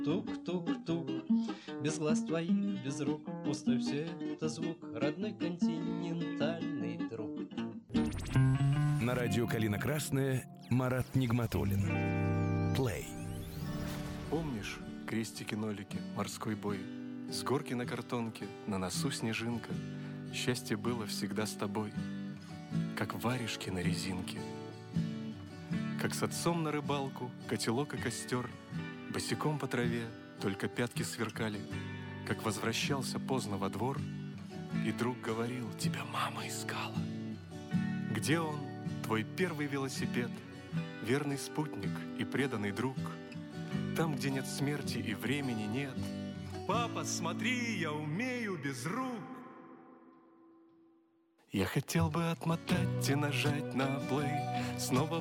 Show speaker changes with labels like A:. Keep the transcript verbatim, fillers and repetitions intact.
A: Тук-тук-тук, без глаз твоих, без рук, пустой все это звук, родной континентальный друг.
B: На радио «Калина Красная» Марат Нигматуллин. Плей.
C: Помнишь крестики-нолики, морской бой? С горки на картонке, на носу снежинка. Счастье было всегда с тобой, как варежки на резинке. Как с отцом на рыбалку, котелок и костер, босиком по траве, только пятки сверкали. Как возвращался поздно во двор, и друг говорил: тебя мама искала. Где он, твой первый велосипед, верный спутник и преданный друг? Там, где нет смерти и времени нет. Папа, смотри, я умею без рук. Я хотел бы отмотать и нажать на плей, снова